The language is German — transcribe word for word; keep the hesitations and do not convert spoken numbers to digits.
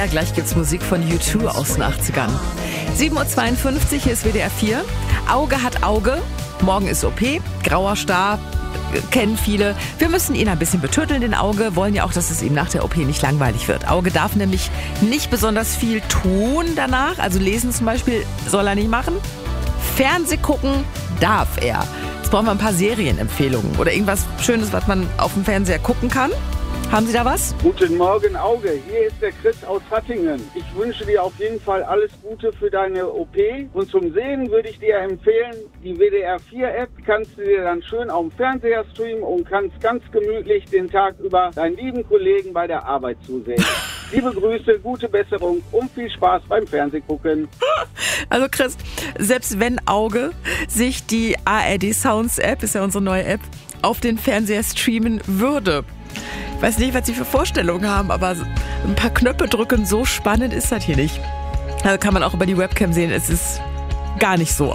Ja, gleich gibt's Musik von U zwei aus den achtzigern. sieben Uhr zweiundfünfzig, hier ist W D R vier. Auge hat Auge. Morgen ist O P. Grauer Star. Kennen viele. Wir müssen ihn ein bisschen betütteln, den Auge. Wollen ja auch, dass es ihm nach der O P nicht langweilig wird. Auge darf nämlich nicht besonders viel tun danach. Also lesen zum Beispiel soll er nicht machen. Fernseh gucken darf er. Jetzt brauchen wir ein paar Serienempfehlungen oder irgendwas Schönes, was man auf dem Fernseher gucken kann. Haben Sie da was? Guten Morgen, Auge. Hier ist der Chris aus Hattingen. Ich wünsche dir auf jeden Fall alles Gute für deine O P. Und zum Sehen würde ich dir empfehlen, die W D R vier App kannst du dir dann schön auf dem Fernseher streamen und kannst ganz gemütlich den Tag über deinen lieben Kollegen bei der Arbeit zusehen. Liebe Grüße, gute Besserung und viel Spaß beim Fernsehgucken. Also Chris, selbst wenn Auge sich die A R D Sounds App, ist ja unsere neue App, auf den Fernseher streamen würde. Ich weiß nicht, was Sie für Vorstellungen haben, aber ein paar Knöpfe drücken, so spannend ist das hier nicht. Also kann man auch über die Webcam sehen, es ist gar nicht so